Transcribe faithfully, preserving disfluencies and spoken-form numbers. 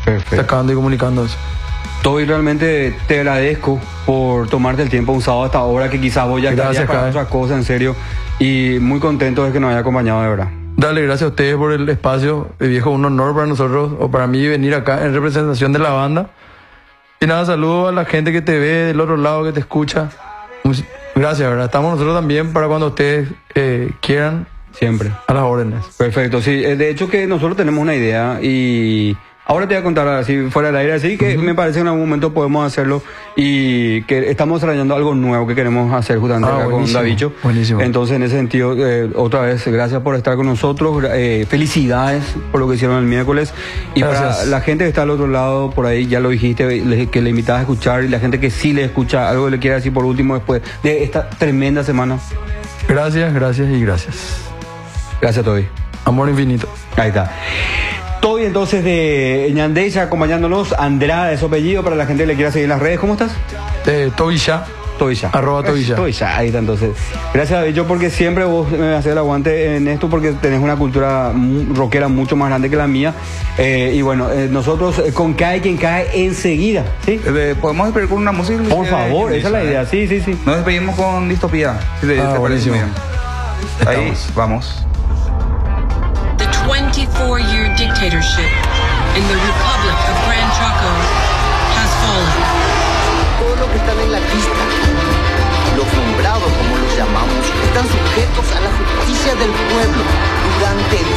Perfecto. sacando y comunicando eso. Toby, realmente te agradezco por tomarte el tiempo un sábado hasta ahora, que quizás vos ya Gracias, estarías para Kai. otras cosas, en serio. Y muy contento de que nos haya acompañado, de verdad. Dale, gracias a ustedes por el espacio. Eh, viejo, un honor para nosotros, o para mí, venir acá en representación de la banda. Y nada, saludo a la gente que te ve del otro lado, que te escucha. Much- Gracias, ¿verdad? Estamos nosotros también para cuando ustedes eh, quieran, Siempre. a las órdenes. Perfecto, sí. eh, De hecho que nosotros tenemos una idea y ahora te voy a contar así fuera del aire, así que me parece que en algún momento podemos hacerlo y que estamos desarrollando algo nuevo que queremos hacer justamente Ah, acá con buenísimo, Davicho. buenísimo. Entonces, en ese sentido, eh, otra vez, gracias por estar con nosotros. eh, felicidades por lo que hicieron el miércoles. Y para Gracias. la gente que está al otro lado, por ahí, ya lo dijiste, le- que le invitabas a escuchar, y la gente que sí le escucha, algo que le quiera decir por último después de esta tremenda semana. Gracias, gracias y gracias. Gracias, Toby. Amor infinito. Ahí está. Toby, entonces, de Ñandeycha, acompañándonos. Andrea es su apellido, para la gente que le quiera seguir en las redes. ¿Cómo estás? Eh, Tobilla. Tobilla. Arroba Tobilla. Tobilla, ahí está, entonces. Gracias, David, porque siempre vos me haces el aguante en esto, porque tenés una cultura mu- rockera mucho más grande que la mía. Eh, y bueno, eh, nosotros eh, con Cae quien cae enseguida, ¿sí? Eh, ¿Podemos despedir con una música? Por favor, esa es la idea, sí, sí, sí. Nos despedimos con Distopía. Si te, Ah, te parece buenísimo. bien. Ahí vamos. The twenty-four year dictatorship in the Republic of Gran Chaco has fallen. Todo lo que están en la lista, los nombrados como los llamamos, están sujetos a la justicia del pueblo durante